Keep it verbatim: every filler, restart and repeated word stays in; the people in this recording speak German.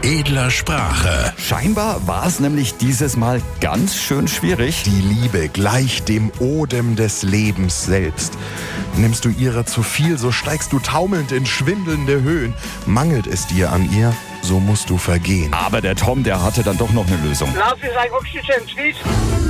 edler Sprache. Scheinbar war es nämlich dieses Mal ganz schön schwierig. Die Liebe gleicht dem Odem des Lebens selbst. Nimmst du ihrer zu viel, so steigst du taumelnd in schwindelnde Höhen. Mangelt es dir an ihr, so musst du vergehen. Aber der Tom, der hatte dann doch noch eine Lösung. Lauf ist ein Oxygen,